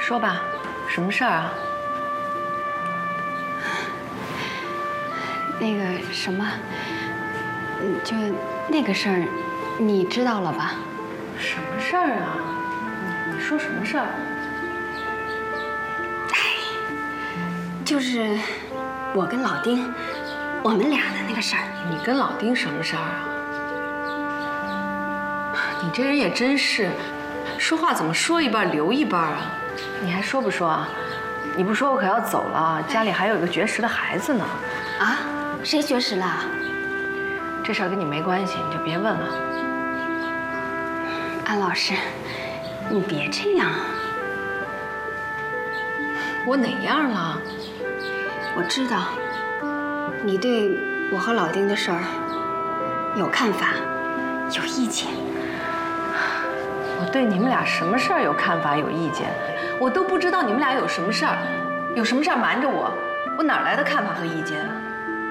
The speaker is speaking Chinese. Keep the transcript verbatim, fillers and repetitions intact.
说吧，什么事儿啊？ 那个什么，嗯，就那个事儿，你知道了吧？ 什么事儿啊？你你说什么事儿？ 哎，就是我跟老丁，我们俩的那个事儿。 你跟老丁什么事儿啊？你这人也真是，说话怎么说一半留一半啊？你还说不说啊？你不说我可要走了，家里还有一个绝食的孩子呢。 啊？谁绝食了？ 这事儿跟你没关系，你就别问了。 安老师，你别这样。 我哪样了？ 我知道，你对我和老丁的事儿有看法，有意见。 我对你们俩什么事儿有看法、有意见？我都不知道你们俩有什么事儿，有什么事儿瞒着我，我哪来的看法和意见啊？